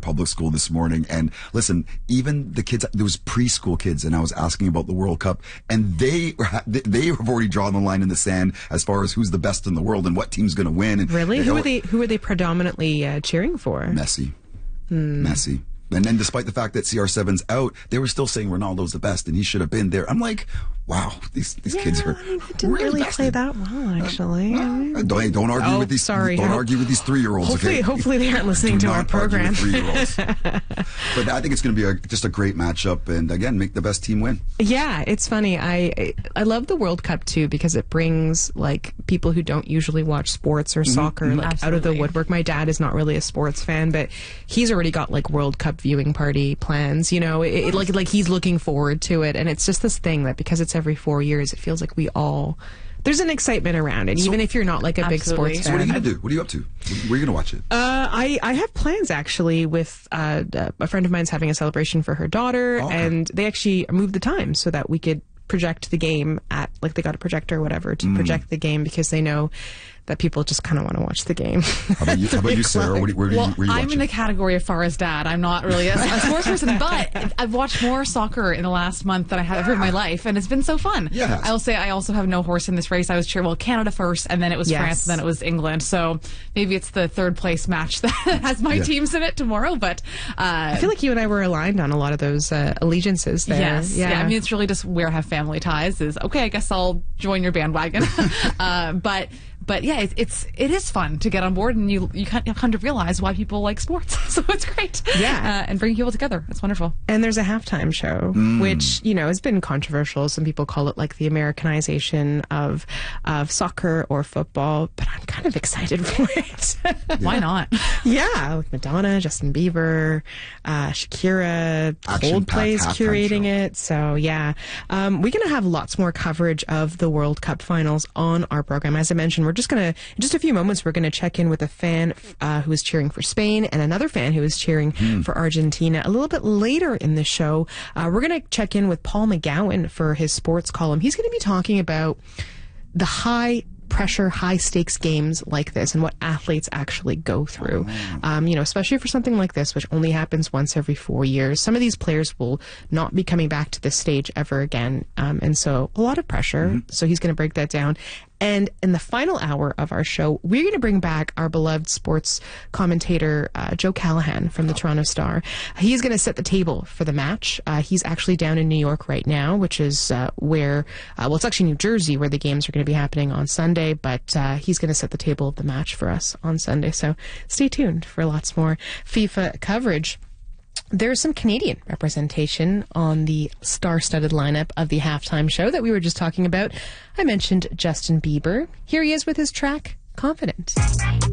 public school this morning. And listen, even the kids, there was preschool kids, and I was asking about the World Cup, and they have already drawn the line in the sand as far as who's the best in the world and what team's going to win. And really? Who are they predominantly cheering for? Messi. Messi. And then despite the fact that CR7's out, they were still saying Ronaldo's the best and he should have been there. I'm like, wow, these kids are it didn't really play that well, actually. Don't argue with these. Sorry. Don't argue with these 3-year-olds. Hopefully they aren't listening to our program. 3-year-olds. But I think it's going to be just a great matchup, and again, make the best team win. Yeah, it's funny. I love the World Cup too because it brings like people who don't usually watch sports or soccer like out of the woodwork. My dad is not really a sports fan, but he's already got like World Cup viewing party plans. You know, like he's looking forward to it, and it's just this thing that because it's every 4 years, it feels like there's an excitement around it, even if you're not like a big sports fan. So what are you going to do? What are you up to? Where are you going to watch it? I have plans actually with a friend of mine's having a celebration for her daughter, and they actually moved the time so that we could project the game at, like, they got a projector or whatever to project the game because they know that people just kind of want to watch the game. How about you, Sarah? Where are you I'm watching? in the category of Farah's dad. I'm not really a sports person, but I've watched more soccer in the last month than I have ever in my life, and it's been so fun. Yes. I'll say I also have no horse in this race. I was cheering, Canada first, and then it was France, and then it was England. So maybe it's the third place match that has my teams in it tomorrow. But I feel like you and I were aligned on a lot of those allegiances there. Yes. Yeah. I mean, it's really just where I have family ties is, okay, I guess I'll join your bandwagon. But yeah, it is fun to get on board, and you come to realize why people like sports. So it's great. Yeah. And bringing people together. It's wonderful. And there's a halftime show, which, you know, has been controversial. Some people call it like the Americanization of soccer or football, but I'm kind of excited for it. Why not? Yeah, like Madonna, Justin Bieber, Shakira, Coldplay's curating it. So yeah, we're going to have lots more coverage of the World Cup finals on our program. As I mentioned, we're just going to, in just a few moments, we're going to check in with a fan who is cheering for Spain and another fan who is cheering for Argentina. A little bit later in the show, we're going to check in with Paul McGowan for his sports column. He's going to be talking about the high-pressure, high-stakes games like this and what athletes actually go through. You know, especially for something like this, which only happens once every 4 years. Some of these players will not be coming back to this stage ever again. And so a lot of pressure. So he's going to break that down. And in the final hour of our show, we're going to bring back our beloved sports commentator, Joe Callahan from the Toronto Star. He's going to set the table for the match. He's actually down in New York right now, which is where, it's actually New Jersey where the games are going to be happening on Sunday, but he's going to set the table of the match for us on Sunday. So stay tuned for lots more FIFA coverage. There's some Canadian representation on the star-studded lineup of the halftime show that we were just talking about. I mentioned Justin Bieber. Here he is with his track, Confident.